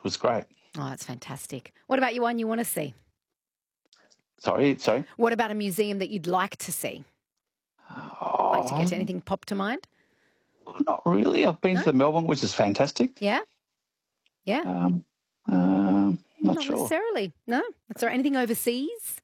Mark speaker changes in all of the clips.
Speaker 1: It was great.
Speaker 2: Oh, that's fantastic. What about you, one you want to see?
Speaker 1: Sorry.
Speaker 2: What about a museum that you'd like to see? Like to get to anything pop to mind?
Speaker 1: Not really. I've been
Speaker 2: No?
Speaker 1: to Melbourne, which is fantastic.
Speaker 2: Yeah? Yeah?
Speaker 1: Not
Speaker 2: Not
Speaker 1: sure.
Speaker 2: necessarily. No? That's all right. Anything overseas?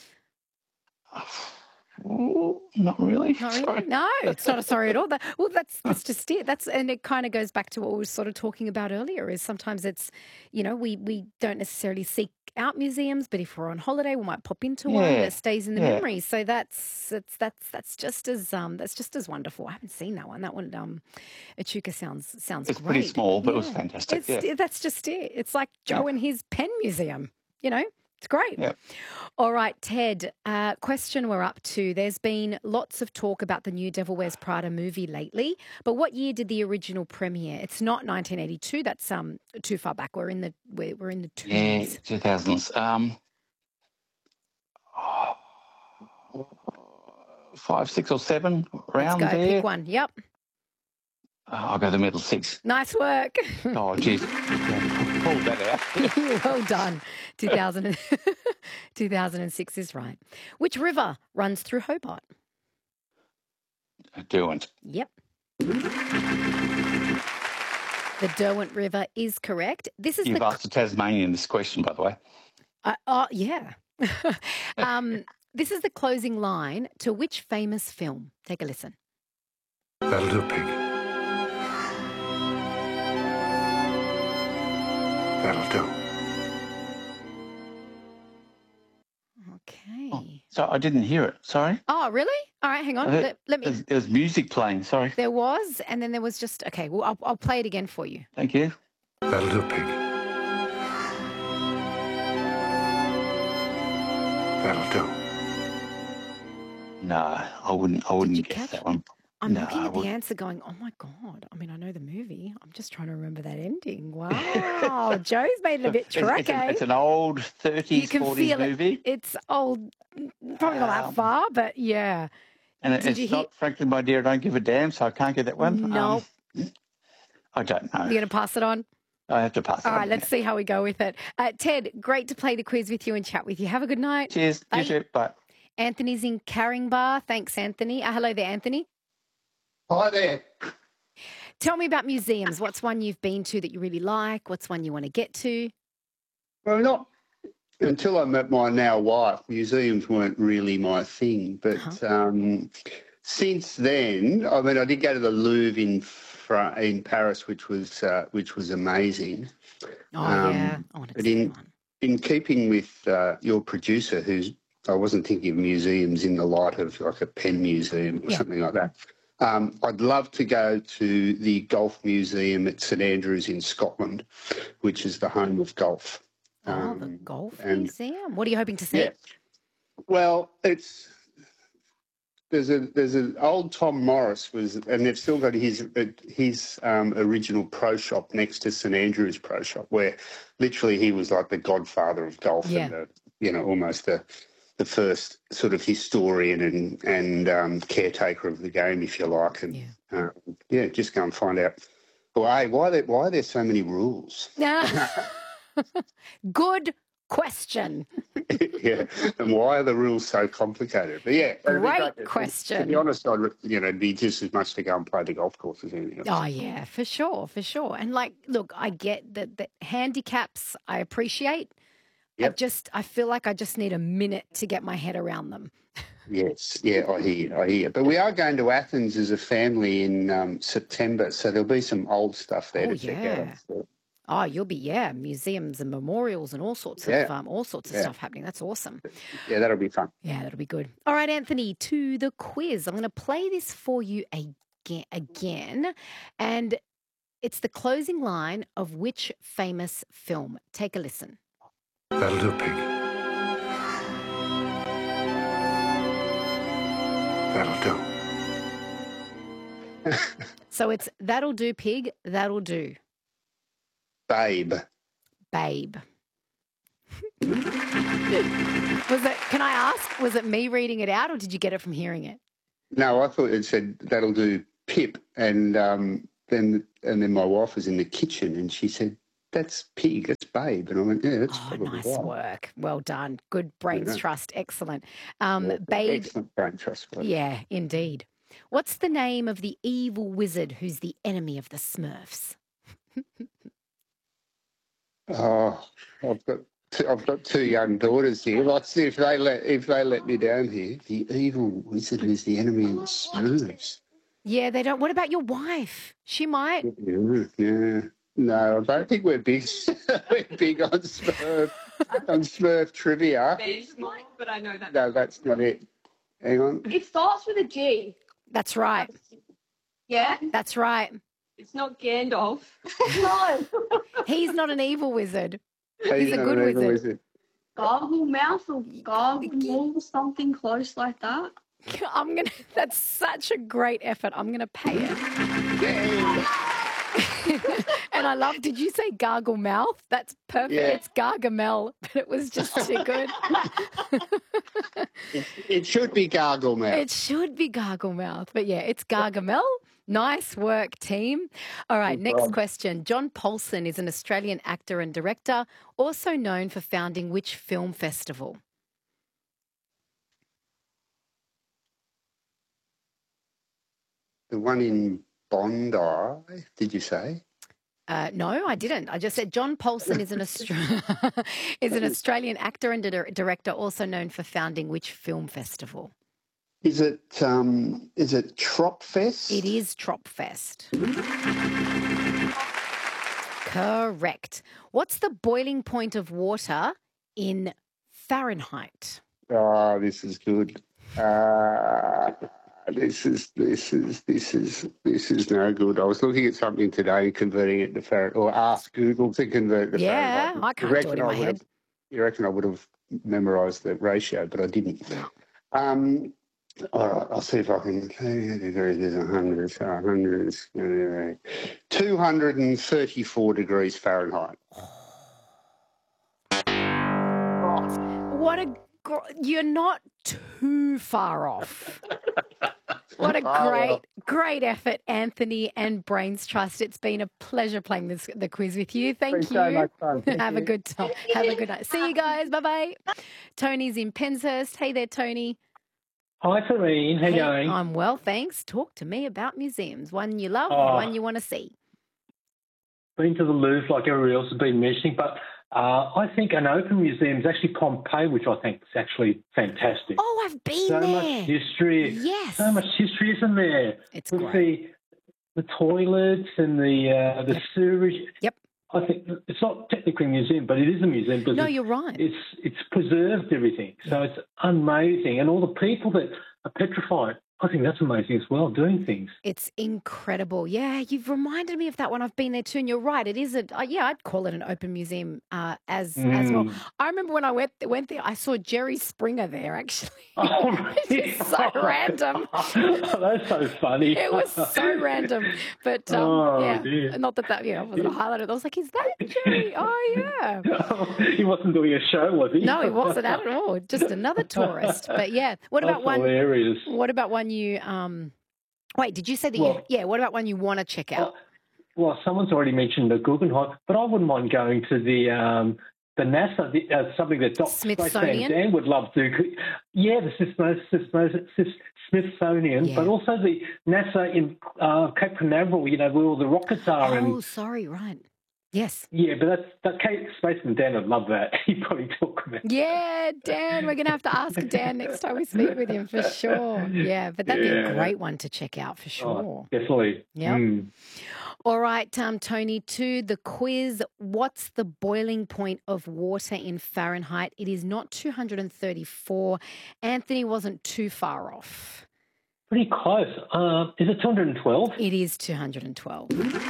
Speaker 1: Not really.
Speaker 2: Not really.
Speaker 1: Sorry.
Speaker 2: No, it's not a sorry at all. That's just it. And it kind of goes back to what we were sort of talking about earlier. Is sometimes it's, we don't necessarily seek out museums, but if we're on holiday, we might pop into one that stays in the memory. So that's just as wonderful. I haven't seen that one. That one, Echuca sounds
Speaker 1: It's
Speaker 2: great.
Speaker 1: pretty small, but it was fantastic.
Speaker 2: That's just it. It's like Joe and his pen museum. It's great.
Speaker 1: Yeah.
Speaker 2: All right, Ted, question we're up to. There's been lots of talk about the new Devil Wears Prada movie lately, but what year did the original premiere? It's not 1982. That's too far back. We're in the 20s.
Speaker 1: Yeah, 2000s. 5, 6 or 7 around
Speaker 2: Let's go.
Speaker 1: there.
Speaker 2: Pick one. Yep.
Speaker 1: I'll go the middle 6.
Speaker 2: Nice work.
Speaker 1: Oh, geez. Pulled that out.
Speaker 2: Well done. 2006 is right. Which river runs through Hobart?
Speaker 1: Derwent.
Speaker 2: Yep. The Derwent River is correct.
Speaker 1: You've asked a Tasmanian this question, by the way.
Speaker 2: Yeah. This is the closing line to which famous film? Take a listen.
Speaker 3: That'll do, pig. That'll do.
Speaker 2: Okay.
Speaker 1: Oh, so I didn't hear it. Sorry.
Speaker 2: Oh, really? All right, hang on. Let me.
Speaker 1: There's music playing. Sorry.
Speaker 2: There was, and then there was just. Okay, well, I'll play it again for you.
Speaker 1: Thank you.
Speaker 3: That'll do, pig. That'll do.
Speaker 1: No, I wouldn't guess that one.
Speaker 2: I'm looking at the answer going, oh, my God. I mean, I know the movie. I'm just trying to remember that ending. Wow. Joe's made it a bit tricky.
Speaker 1: It's an old 30s, 40s movie.
Speaker 2: It's old, probably not that far, but yeah.
Speaker 1: And it's not, frankly, my dear, I don't give a damn, so I can't get that one.
Speaker 2: No.
Speaker 1: I don't know.
Speaker 2: You're going to pass it on?
Speaker 1: I have to pass it on.
Speaker 2: All right, let's see how we go with it. Ted, great to play the quiz with you and chat with you. Have a good night.
Speaker 1: Cheers.
Speaker 2: Bye.
Speaker 1: You too. Bye.
Speaker 2: Anthony's in Caringbah. Thanks, Anthony. Hello there, Anthony.
Speaker 4: Hi there.
Speaker 2: Tell me about museums. What's one you've been to that you really like? What's one you want to get to?
Speaker 4: Well, not until I met my now wife, museums weren't really my thing. But since then, I mean, I did go to the Louvre in Paris, which was amazing.
Speaker 2: Oh, yeah. I want to see one.
Speaker 4: In keeping with your producer, I wasn't thinking of museums in the light of like a pen museum or something like that. I'd love to go to the Golf Museum at St Andrews in Scotland, which is the home of golf.
Speaker 2: The Golf Museum? What are you hoping to see?
Speaker 4: Yeah. Well, there's an old Tom Morris and they've still got his original pro shop next to St Andrews Pro Shop, where literally he was like the godfather of golf and almost the first sort of historian and caretaker of the game, if you like. And just go and find out why are there so many rules?
Speaker 2: Good question.
Speaker 4: Yeah, and why are the rules so complicated? But yeah,
Speaker 2: great question.
Speaker 4: To be honest, it'd be just as much to go and play the golf course as anything else.
Speaker 2: Oh yeah, for sure. And look, I get that handicaps. I appreciate.
Speaker 4: Yep.
Speaker 2: I feel like I just need a minute to get my head around them.
Speaker 4: Yes, yeah, I hear. But we are going to Athens as a family in September, so there'll be some old stuff there to check out. So.
Speaker 2: Oh, you'll be museums and memorials and all sorts of stuff happening. That's awesome.
Speaker 4: Yeah, that'll be fun.
Speaker 2: Yeah, that'll be good. All right, Anthony, to the quiz. I'm going to play this for you again, and it's the closing line of which famous film? Take a listen.
Speaker 3: That'll do, pig. That'll do.
Speaker 2: So it's That'll Do, Pig, That'll Do.
Speaker 4: Babe.
Speaker 2: Can I ask, was it me reading it out or did you get it from hearing it?
Speaker 4: No, I thought it said That'll Do, Pip, and then my wife was in the kitchen and she said, that's Pig, that's Babe. And I went, yeah, that's
Speaker 2: Oh,
Speaker 4: probably
Speaker 2: nice
Speaker 4: right.
Speaker 2: work. Well done. Good brains
Speaker 4: Yeah.
Speaker 2: trust. Excellent.
Speaker 4: Yeah,
Speaker 2: Babe,
Speaker 4: excellent brain trust.
Speaker 2: yeah, indeed. What's the name of the evil wizard who's the enemy of the Smurfs?
Speaker 4: Oh, I've got two young daughters here. Let's see if they let me down here. The evil wizard who's the enemy of the Smurfs.
Speaker 2: Yeah, they don't. What about your wife? She might.
Speaker 4: Yeah. No, I don't think we're big. We're big on Smurf trivia.
Speaker 5: But I know that.
Speaker 4: No, that's not it. Hang on.
Speaker 5: It starts with a G.
Speaker 2: That's right.
Speaker 5: Yeah?
Speaker 2: That's right.
Speaker 5: It's not Gandalf. No.
Speaker 2: He's not an evil wizard. He's a
Speaker 4: not
Speaker 2: good
Speaker 4: an evil
Speaker 2: wizard.
Speaker 5: Gargle mouth or gargle something close like that.
Speaker 2: That's such a great effort. I'm gonna pay it. And I love, did you say gargle mouth? That's perfect.
Speaker 4: Yeah.
Speaker 2: It's Gargamel, but it was just too good.
Speaker 4: It should be Gargle Mouth.
Speaker 2: It should be gargle mouth, but yeah, it's Gargamel. Nice work, team. All right, next question. John Paulson is an Australian actor and director, also known for founding which film festival?
Speaker 4: The one in Bondi, did you say?
Speaker 2: No, I didn't. I just said John Paulson is an Australian actor and director, also known for founding which film festival?
Speaker 4: Is it Tropfest?
Speaker 2: It is Tropfest. Correct. What's the boiling point of water in Fahrenheit?
Speaker 4: Oh, this is good. This is no good. I was looking at something today and converting it to Fahrenheit, or asked Google to convert it to Fahrenheit.
Speaker 2: I can't do it in my head.
Speaker 4: You reckon I would have memorised the ratio, but I didn't. All right, I'll see if I can. There's 234 degrees Fahrenheit.
Speaker 2: You're not too far off. What a great effort, Anthony and Brains Trust. It's been a pleasure playing the quiz with you. Thank you.
Speaker 6: So much fun.
Speaker 2: Have a good time. Have a good night. See you guys. Bye-bye. Tony's in Penshurst. Hey there, Tony.
Speaker 6: Hi, Serene. How you going?
Speaker 2: I'm well, thanks. Talk to me about museums. One you love, one you want to see.
Speaker 6: Been to the Louvre like everybody else has been mentioning, but I think an open museum is actually Pompeii, which I think is actually fantastic.
Speaker 2: Oh, I've been
Speaker 6: so
Speaker 2: there.
Speaker 6: So much history.
Speaker 2: Yes.
Speaker 6: So much history, isn't there?
Speaker 2: It's
Speaker 6: with
Speaker 2: great.
Speaker 6: The toilets and the sewage.
Speaker 2: Yep.
Speaker 6: I think it's not technically a museum, but it is a museum. Because
Speaker 2: no, you're right.
Speaker 6: It's preserved everything. So it's amazing. And all the people that are petrified, I think that's amazing as well, doing things.
Speaker 2: It's incredible. Yeah, you've reminded me of that one. I've been there too, and you're right. It is I'd call it an open museum as well. I remember when I went there, I saw Jerry Springer there, actually.
Speaker 6: Oh,
Speaker 2: It's so random.
Speaker 6: That's so funny.
Speaker 2: It was so random. But,
Speaker 6: dear.
Speaker 2: not that wasn't a highlight. I was like, is that Jerry? Oh, yeah.
Speaker 6: He wasn't doing a show, was he?
Speaker 2: No, he wasn't at all. Just another tourist. But, yeah. What about one?
Speaker 6: Hilarious.
Speaker 2: What about one you wait, did you say that what about one you want to check out?
Speaker 6: Well, someone's already mentioned the Guggenheim, but I wouldn't mind going to the NASA, something that Dr.
Speaker 2: Smithsonian.
Speaker 6: Dan would love to. Yeah, the Smithsonian, but also the NASA in Cape Canaveral, where all the rockets are.
Speaker 2: Oh, sorry, right. Yes.
Speaker 6: Yeah, but that Spaceman Dan would love that. He'd probably talk about it.
Speaker 2: Yeah, Dan. We're going to have to ask Dan next time we speak with him for sure. Yeah, but that'd be a great one to check out for sure.
Speaker 6: Oh, definitely.
Speaker 2: Yeah. All right, Tony, to the quiz. What's the boiling point of water in Fahrenheit? It is not 234. Anthony wasn't too far off.
Speaker 6: Pretty close. Is it 212?
Speaker 2: It is 212.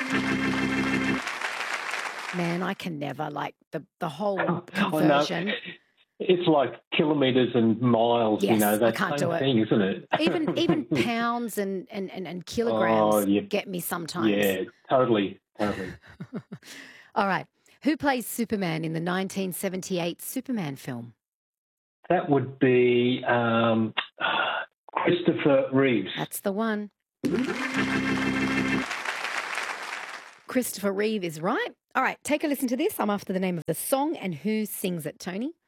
Speaker 2: Man, I can never, the whole conversion.
Speaker 6: No. It's like kilometres and miles,
Speaker 2: yes,
Speaker 6: that's
Speaker 2: I can't
Speaker 6: the same
Speaker 2: do it.
Speaker 6: thing, isn't it?
Speaker 2: Even pounds and kilograms get me sometimes.
Speaker 6: Yeah, totally.
Speaker 2: All right. Who plays Superman in the 1978 Superman film?
Speaker 6: That would be Christopher Reeves.
Speaker 2: That's the one. Christopher Reeve is right. All right, take a listen to this. I'm after the name of the song and who sings it, Tony.